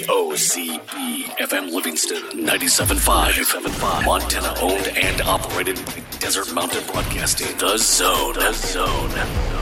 KOCB FM Livingston 97.5. Montana owned and operated by Desert Mountain Broadcasting. The Zone.